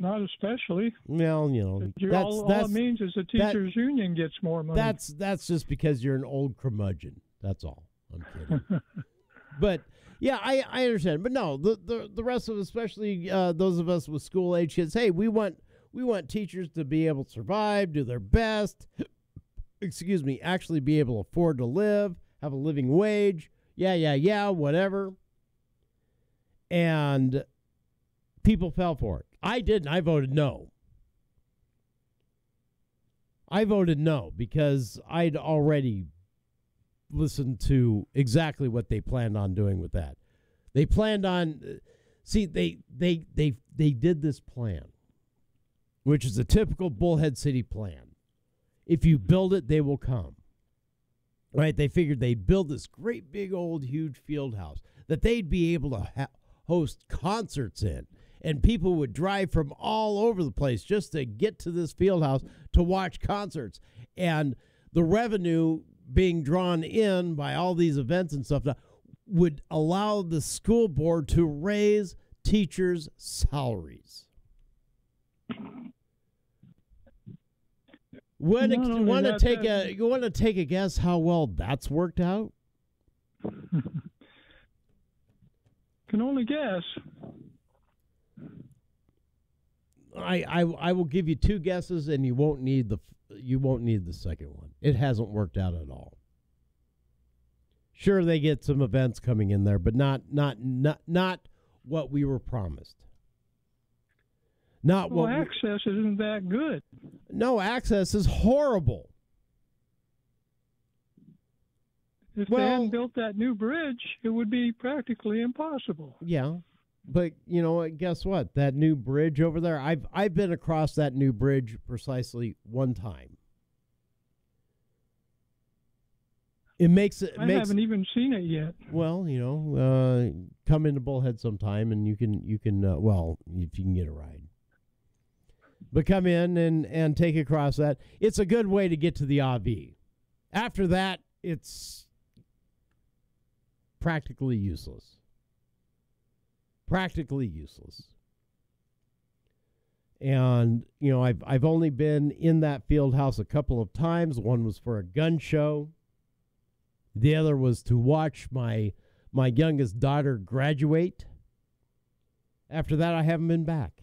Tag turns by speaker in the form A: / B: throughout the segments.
A: Not especially.
B: Well,
A: All it means is the teachers' union gets more money.
B: That's just because you're an old curmudgeon. That's all. I'm kidding. But yeah, I understand. But no, the rest of us, especially those of us with school age kids, hey, we want teachers to be able to survive, do their best. Excuse me, actually be able to afford to live, have a living wage. Yeah, whatever. And people fell for it. I didn't. I voted no. I voted no because I'd already listened to exactly what they planned on doing with that. They planned on, they did this plan, which is a typical Bullhead City plan. If you build it, they will come. Right? They figured they'd build this great big old huge field house that they'd be able to host concerts in. And people would drive from all over the place just to get to this field house to watch concerts. And the revenue being drawn in by all these events and stuff would allow the school board to raise teachers' salaries. You want to take a guess how well that's worked out?
A: Can only guess.
B: I will give you two guesses, and you won't need the second one. It hasn't worked out at all. Sure, they get some events coming in there, but not what we were promised.
A: Access isn't that good.
B: No, access is horrible.
A: If they hadn't built that new bridge, it would be practically impossible.
B: Yeah, but guess what? That new bridge over there, I've been across that new bridge precisely one time. I
A: haven't even seen it yet.
B: Well, come into Bullhead sometime, and you can if you can get a ride. But come in and take across that. It's a good way to get to the AV. After that, it's practically useless. Practically useless. And, I've only been in that field house a couple of times. One was for a gun show. The other was to watch my youngest daughter graduate. After that, I haven't been back.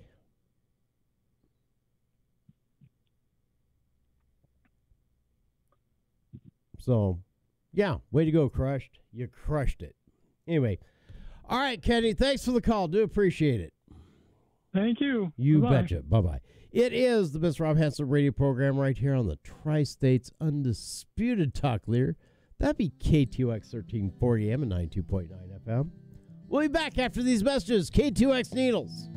B: So, yeah, way to go, Crushed. You crushed it. Anyway, all right, Kenny, thanks for the call. Do appreciate it.
A: Thank you.
B: You
A: Bye-bye.
B: betcha. Bye-bye. It is the Mr. Rob Hansen radio program right here on the Tri-State's undisputed talk leader. That'd be KTOX 1340 AM and 92.9 FM. We'll be back after these messages. K2X Needles.